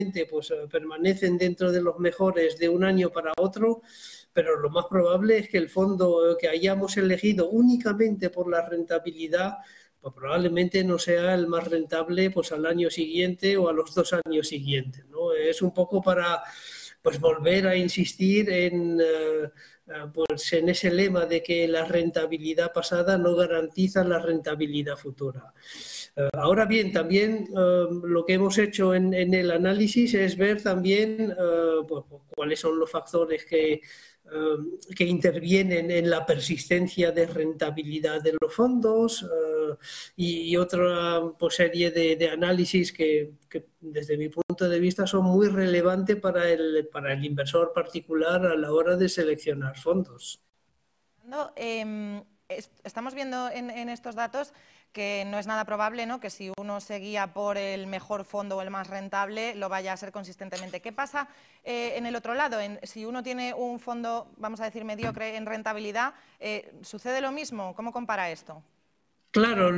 pues permanecen dentro de los mejores de un año para otro, pero lo más probable es que el fondo que hayamos elegido únicamente por la rentabilidad, pues probablemente no sea el más rentable pues al año siguiente o a los 2 años siguientes, ¿no? Es un poco para pues volver a insistir pues en ese lema de que la rentabilidad pasada no garantiza la rentabilidad futura. Ahora bien, también lo que hemos hecho en el análisis es ver también pues, cuáles son los factores que intervienen en la persistencia de rentabilidad de los fondos y otra pues, serie de análisis que desde mi punto de vista son muy relevantes para el inversor particular a la hora de seleccionar fondos. Estamos viendo en estos datos que no es nada probable, ¿no?, que si uno se guía por el mejor fondo o el más rentable, lo vaya a ser consistentemente. ¿Qué pasa en el otro lado? Si uno tiene un fondo, vamos a decir, mediocre en rentabilidad, ¿sucede lo mismo? ¿Cómo compara esto? Claro,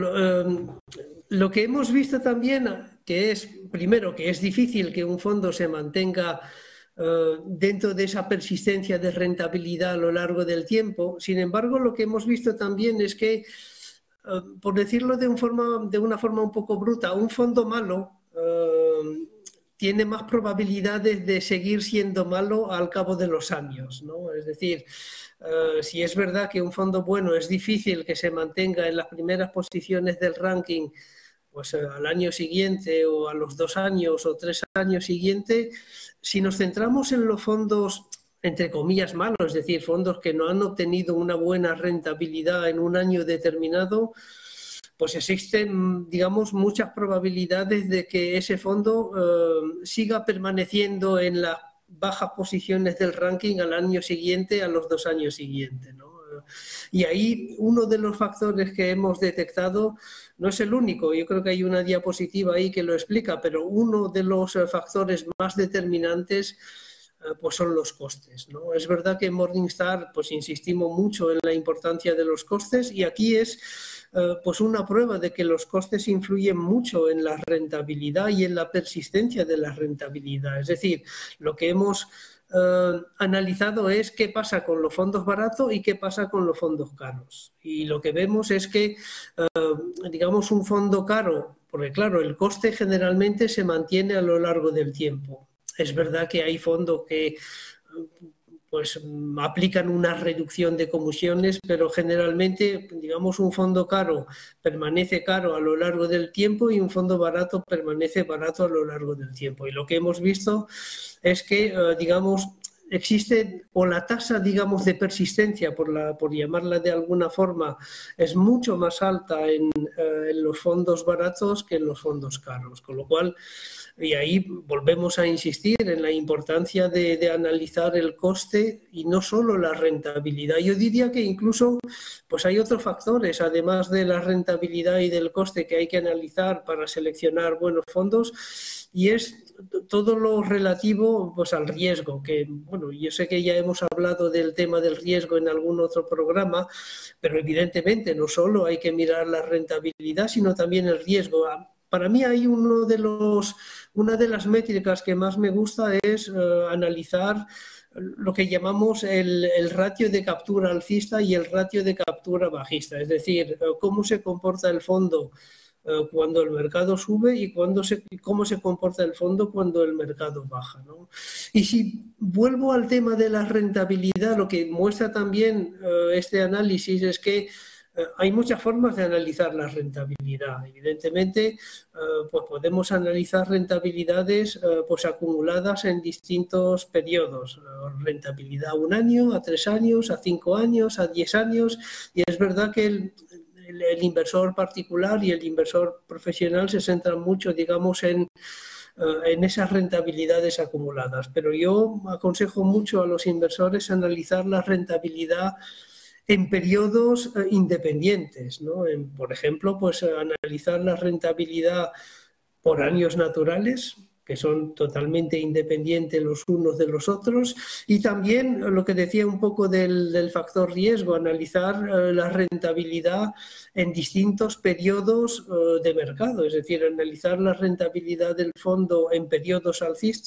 lo que hemos visto también, que es, primero, que es difícil que un fondo se mantenga dentro de esa persistencia de rentabilidad a lo largo del tiempo. Sin embargo, lo que hemos visto también es que, por decirlo de una forma un poco bruta, un fondo malo tiene más probabilidades de seguir siendo malo al cabo de los años, ¿no? Es decir, si es verdad que un fondo bueno es difícil que se mantenga en las primeras posiciones del ranking pues al año siguiente o a los 2 años o 3 años siguientes, si nos centramos en los fondos entre comillas malos, es decir, fondos que no han obtenido una buena rentabilidad en un año determinado, pues existen, digamos, muchas probabilidades de que ese fondo siga permaneciendo en las bajas posiciones del ranking al año siguiente, a los 2 años siguientes, ¿no? Y ahí uno de los factores que hemos detectado, no es el único, yo creo que hay una diapositiva ahí que lo explica, pero uno de los factores más determinantes pues son los costes, ¿no? Es verdad que en Morningstar pues insistimos mucho en la importancia de los costes y aquí es pues una prueba de que los costes influyen mucho en la rentabilidad y en la persistencia de la rentabilidad. Es decir, lo que hemos analizado es qué pasa con los fondos baratos y qué pasa con los fondos caros. Y lo que vemos es que, digamos, un fondo caro, porque claro, el coste generalmente se mantiene a lo largo del tiempo. Es verdad que hay fondos que pues aplican una reducción de comisiones, pero generalmente, digamos, un fondo caro permanece caro a lo largo del tiempo y un fondo barato permanece barato a lo largo del tiempo. Y lo que hemos visto es que, digamos, existe, o la tasa, digamos, de persistencia, por llamarla de alguna forma, es mucho más alta en los fondos baratos que en los fondos caros, con lo cual, y ahí volvemos a insistir en la importancia de analizar el coste y no solo la rentabilidad. Yo diría que incluso pues hay otros factores, además de la rentabilidad y del coste, que hay que analizar para seleccionar buenos fondos, y es todo lo relativo pues al riesgo, que bueno, yo sé que ya hemos hablado del tema del riesgo en algún otro programa, pero evidentemente no solo hay que mirar la rentabilidad, sino también el riesgo. Para mí hay una de las métricas que más me gusta es analizar lo que llamamos el ratio de captura alcista y el ratio de captura bajista, es decir, cómo se comporta el fondo cuando el mercado sube y cómo se comporta el fondo cuando el mercado baja, ¿no? Y si vuelvo al tema de la rentabilidad, lo que muestra también este análisis es que hay muchas formas de analizar la rentabilidad. Evidentemente, pues podemos analizar rentabilidades pues acumuladas en distintos periodos. Rentabilidad a 1 año, a 3 años, a 5 años, a 10 años. Y es verdad que el inversor particular y el inversor profesional se centran mucho, digamos, en esas rentabilidades acumuladas. Pero yo aconsejo mucho a los inversores analizar la rentabilidad en periodos independientes, ¿no? Por ejemplo, pues analizar la rentabilidad por años naturales, que son totalmente independientes los unos de los otros, y también lo que decía un poco del factor riesgo, analizar la rentabilidad en distintos periodos de mercado, es decir, analizar la rentabilidad del fondo en periodos alcistas